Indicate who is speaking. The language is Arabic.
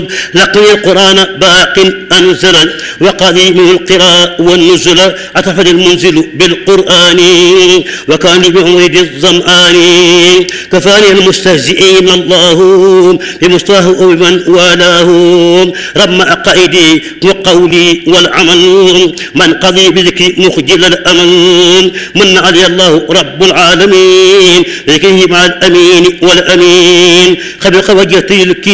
Speaker 1: لقي القرآن باق أنزل وقديمه القراء والنزل أتفد المنزل بالقرآن وكان بعمرد الظمآن كفاني المستهزئين الله بمستواه وبمن والاه رم عقائدي وقولي والعمل من قضي بذكر مخجل الأمل من علي الله رب العالمين ذكره مع الأمين والأمين خبق وجهتي